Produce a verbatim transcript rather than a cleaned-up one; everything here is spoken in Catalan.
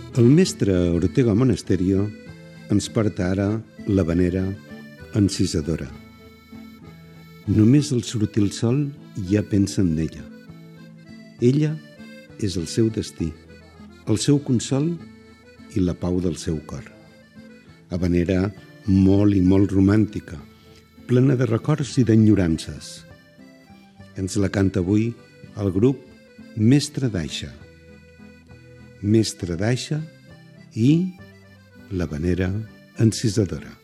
El mestre Ortega Monasterio ens porta ara l'havanera encisadora. Només al sortir el sol ja pensa en ella. Ella és el seu destí, el seu consol i la pau del seu cor. Havanera molt i molt romàntica, plena de records i d'enyorances. Ens la canta avui el grup Mestre d'Aixa. Mestre d'Aixa i l'havanera encisadora.